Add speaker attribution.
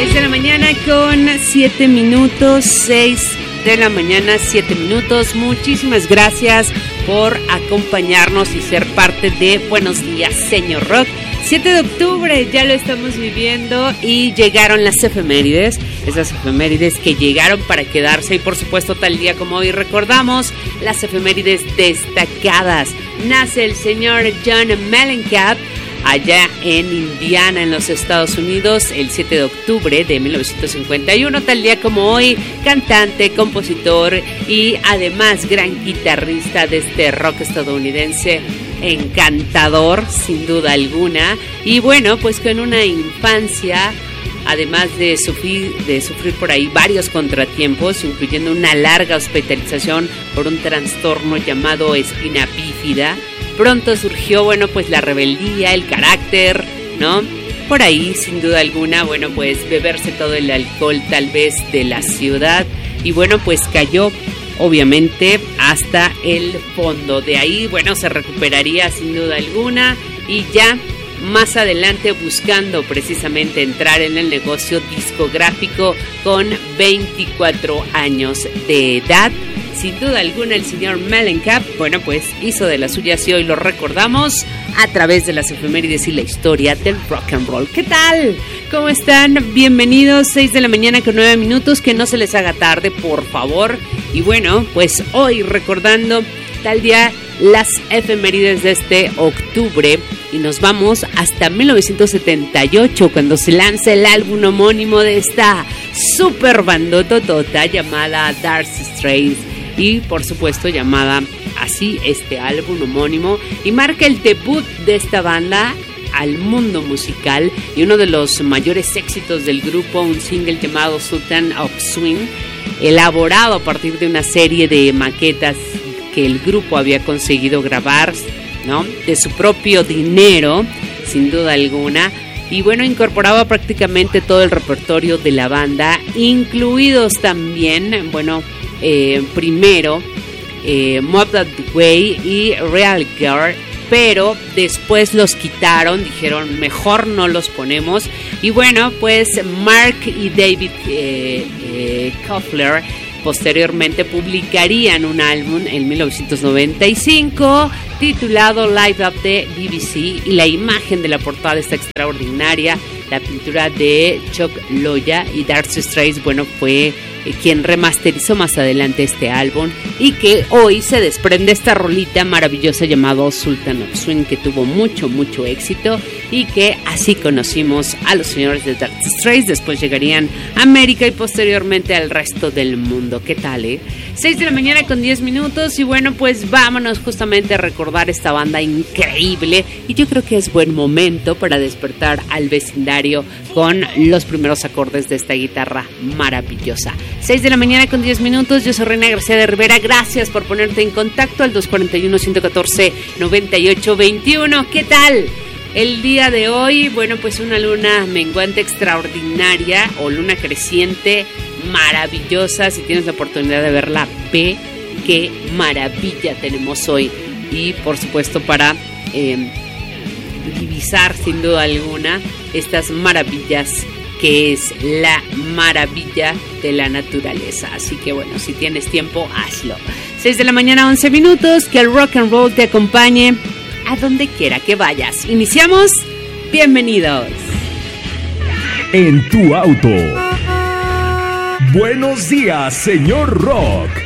Speaker 1: 6 de la mañana con 7 minutos, 6 de la mañana, 7 minutos. Muchísimas gracias por acompañarnos y ser parte de Buenos Días, Señor Rock. 7 de octubre, ya lo estamos viviendo y llegaron las efemérides. Esas efemérides que llegaron para quedarse y por supuesto tal día como hoy recordamos las efemérides destacadas. Nace el señor John Mellencamp allá en Indiana, en los Estados Unidos, el 7 de octubre de 1951, tal día como hoy, cantante, compositor y además gran guitarrista de este rock estadounidense encantador, sin duda alguna. Y bueno, pues con una infancia, además de sufrir por ahí varios contratiempos, incluyendo una larga hospitalización por un trastorno llamado espina bífida, pronto surgió, bueno, pues la rebeldía, el carácter, ¿no? Por ahí, sin duda alguna, bueno, pues beberse todo el alcohol tal vez de la ciudad y bueno, pues cayó obviamente hasta el fondo. De ahí, bueno, se recuperaría sin duda alguna y ya más adelante buscando precisamente entrar en el negocio discográfico con 24 años de edad. Sin duda alguna el señor Mellencamp, bueno, pues hizo de las suyas y hoy lo recordamos a través de las efemérides y la historia del rock and roll. ¿Qué tal? ¿Cómo están? Bienvenidos, 6 de la mañana con 9 minutos, que no se les haga tarde, por favor. Y bueno, pues hoy recordando tal día las efemérides de este octubre y nos vamos hasta 1978 cuando se lanza el álbum homónimo de esta super bandototota llamada Dire Straits y por supuesto llamada así este álbum homónimo y marca el debut de esta banda al mundo musical y uno de los mayores éxitos del grupo, un single llamado Sultan of Swing, elaborado a partir de una serie de maquetas que el grupo había conseguido grabar, ¿no? De su propio dinero, sin duda alguna. Y bueno, incorporaba prácticamente todo el repertorio de la banda, incluidos también, bueno, primero Mob That Way y Real Girl, pero después los quitaron, dijeron mejor no los ponemos. Y bueno, pues Mark y David Knopfler posteriormente publicarían un álbum en 1995 titulado Live Up de BBC y la imagen de la portada está extraordinaria. La pintura de Chuck Loya y Dire Straits, bueno, fue quien remasterizó más adelante este álbum y que hoy se desprende esta rolita maravillosa llamado Sultan of Swing que tuvo mucho éxito y que así conocimos a los señores de Dire Straits. Después llegarían a América y posteriormente al resto del mundo. ¿Qué tal, 6 de la mañana con 10 minutos y bueno, pues vámonos justamente a recordar esta banda increíble y yo creo que es buen momento para despertar al vecindario con los primeros acordes de esta guitarra maravillosa. 6 de la mañana con 10 minutos, yo soy Reina García de Rivera, gracias por ponerte en contacto al 241-114-9821. ¿Qué tal? El día de hoy, bueno, pues una luna menguante extraordinaria o luna creciente maravillosa, si tienes la oportunidad de verla, ve qué maravilla tenemos hoy y por supuesto para divisar sin duda alguna estas maravillas que es la maravilla de la naturaleza. Así que bueno, si tienes tiempo, hazlo. 6 de la mañana, 11 minutos, que el rock and roll te acompañe a donde quiera que vayas. Iniciamos, bienvenidos.
Speaker 2: En tu auto. Buenos días, señor Rock.